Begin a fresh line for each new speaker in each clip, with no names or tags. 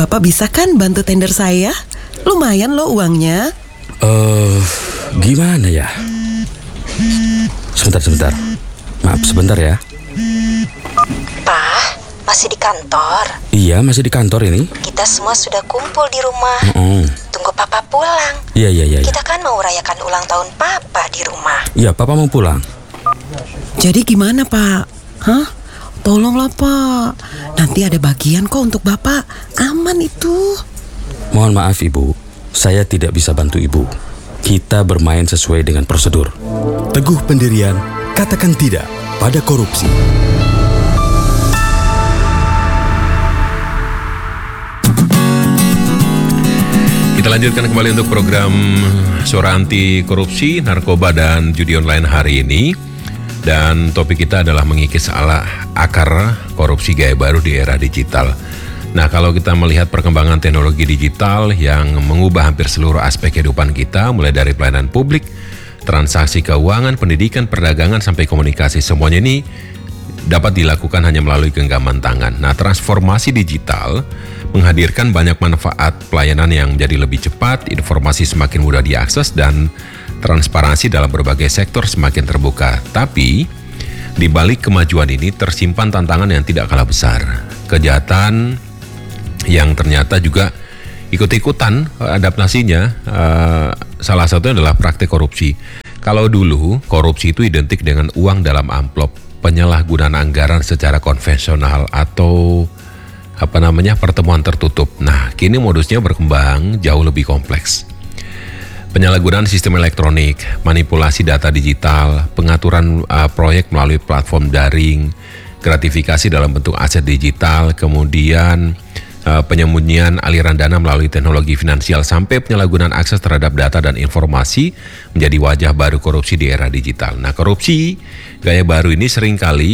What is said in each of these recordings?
Bapak bisa kan bantu tender saya? Lumayan loh uangnya.
Gimana ya? Sebentar. Maaf sebentar ya.
Pak, masih di kantor?
Iya, masih di kantor ini.
Kita semua sudah kumpul di rumah. Tunggu Papa pulang.
Iya.
Kita kan mau rayakan ulang tahun Papa di rumah.
Iya, Papa mau pulang.
Jadi gimana Pak? Hah? Tolonglah Pak. Nanti ada bagian kok untuk Bapak. Aman itu.
Mohon maaf Ibu, saya tidak bisa bantu Ibu. Kita bermain sesuai dengan prosedur.
Teguh pendirian, katakan tidak pada korupsi.
Kita lanjutkan kembali untuk program Suara Anti Korupsi, Narkoba dan Judi Online hari ini. Dan topik kita adalah mengikis akar korupsi gaya baru di era digital. Nah, kalau kita melihat perkembangan teknologi digital yang mengubah hampir seluruh aspek kehidupan kita, mulai dari pelayanan publik, transaksi keuangan, pendidikan, perdagangan, sampai komunikasi, semuanya ini dapat dilakukan hanya melalui genggaman tangan. Nah, transformasi digital menghadirkan banyak manfaat pelayanan yang menjadi lebih cepat, informasi semakin mudah diakses, dan transparansi dalam berbagai sektor semakin terbuka. Tapi, di balik kemajuan ini tersimpan tantangan yang tidak kalah besar. Kejahatan yang ternyata juga ikut-ikutan adaptasinya, salah satunya adalah praktik korupsi. Kalau dulu, korupsi itu identik dengan uang dalam amplop, penyalahgunaan anggaran secara konvensional, atau pertemuan tertutup. Nah, kini modusnya berkembang jauh lebih kompleks. Penyalahgunaan sistem elektronik, manipulasi data digital, pengaturan proyek melalui platform daring, gratifikasi dalam bentuk aset digital, kemudian penyembunyian aliran dana melalui teknologi finansial, sampai penyalahgunaan akses terhadap data dan informasi menjadi wajah baru korupsi di era digital. Nah, korupsi gaya baru ini seringkali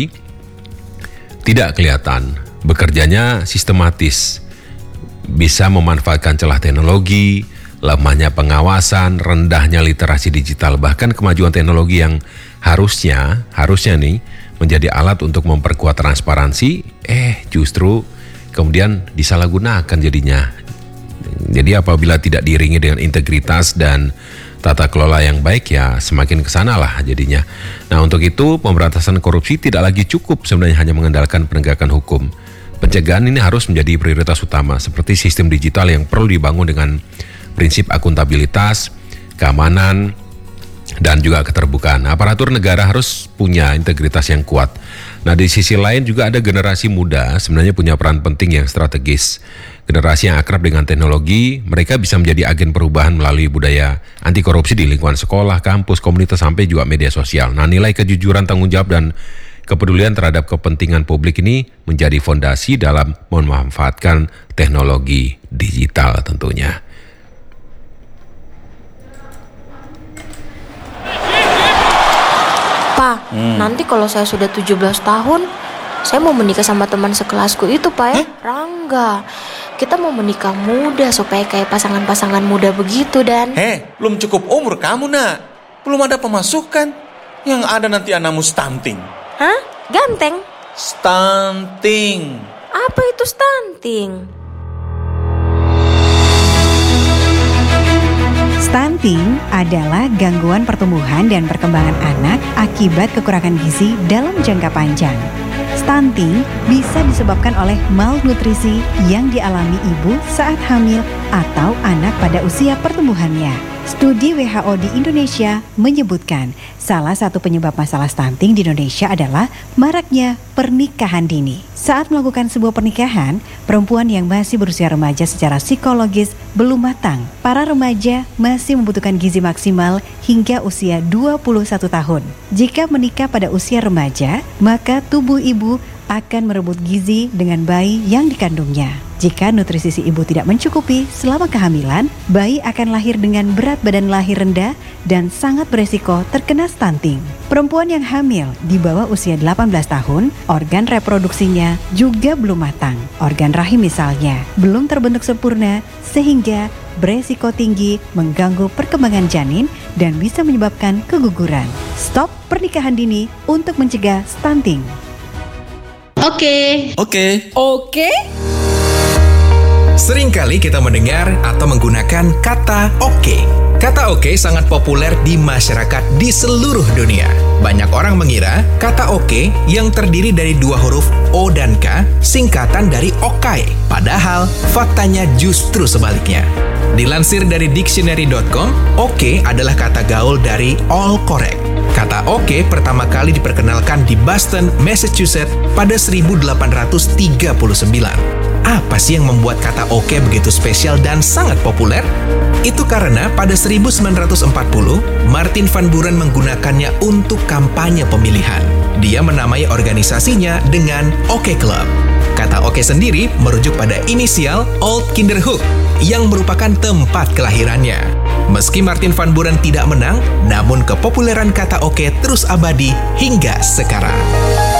tidak kelihatan, bekerjanya sistematis, bisa memanfaatkan celah teknologi, lemahnya pengawasan, rendahnya literasi digital, bahkan kemajuan teknologi yang harusnya nih menjadi alat untuk memperkuat transparansi, justru kemudian disalahgunakan jadinya. Jadi apabila tidak diiringi dengan integritas dan tata kelola yang baik, ya semakin kesana lah jadinya. Nah, untuk itu pemberantasan korupsi tidak lagi cukup sebenarnya hanya mengandalkan penegakan hukum. Pencegahan ini harus menjadi prioritas utama, seperti sistem digital yang perlu dibangun dengan prinsip akuntabilitas, keamanan, dan juga keterbukaan. Aparatur negara harus punya integritas yang kuat. Nah, di sisi lain juga ada generasi muda sebenarnya punya peran penting yang strategis. Generasi yang akrab dengan teknologi, mereka bisa menjadi agen perubahan melalui budaya anti korupsi di lingkungan sekolah, kampus, komunitas, sampai juga media sosial. Nah, nilai kejujuran, tanggung jawab, dan kepedulian terhadap kepentingan publik ini menjadi fondasi dalam memanfaatkan teknologi digital tentunya.
Pak, nanti kalau saya sudah 17 tahun, saya mau menikah sama teman sekelasku itu, Pak ya. Rangga. Kita mau menikah muda supaya kayak pasangan-pasangan muda begitu, Dan.
Belum cukup umur kamu, nak. Belum ada pemasukan. Yang ada nanti anakmu stunting.
Hah? Ganteng?
Stunting.
Apa itu stunting?
Stunting adalah gangguan pertumbuhan dan perkembangan anak akibat kekurangan gizi dalam jangka panjang. Stunting bisa disebabkan oleh malnutrisi yang dialami ibu saat hamil atau anak pada usia pertumbuhannya. Studi WHO di Indonesia menyebutkan salah satu penyebab masalah stunting di Indonesia adalah maraknya pernikahan dini. Saat melakukan sebuah pernikahan, perempuan yang masih berusia remaja secara psikologis belum matang. Para remaja masih membutuhkan gizi maksimal hingga usia 21 tahun. Jika menikah pada usia remaja, maka tubuh ibu akan merebut gizi dengan bayi yang dikandungnya. Jika nutrisi si ibu tidak mencukupi selama kehamilan, bayi akan lahir dengan berat badan lahir rendah dan sangat beresiko terkena stunting. Perempuan yang hamil di bawah usia 18 tahun, organ reproduksinya juga belum matang. Organ rahim misalnya belum terbentuk sempurna sehingga beresiko tinggi mengganggu perkembangan janin dan bisa menyebabkan keguguran. Stop pernikahan dini untuk mencegah stunting.
Oke. Seringkali kita mendengar atau menggunakan kata oke. Kata oke sangat populer di masyarakat di seluruh dunia. Banyak orang mengira kata oke yang terdiri dari dua huruf O dan K singkatan dari okai. Padahal faktanya justru sebaliknya. Dilansir dari dictionary.com, oke adalah kata gaul dari all correct. Kata oke pertama kali diperkenalkan di Boston, Massachusetts pada 1839. Apa sih yang membuat kata oke begitu spesial dan sangat populer? Itu karena pada 1940, Martin Van Buren menggunakannya untuk kampanye pemilihan. Dia menamai organisasinya dengan Oke Club. Kata oke sendiri merujuk pada inisial Old Kinderhook yang merupakan tempat kelahirannya. Meski Martin Van Buren tidak menang, namun kepopuleran kata oke terus abadi hingga sekarang.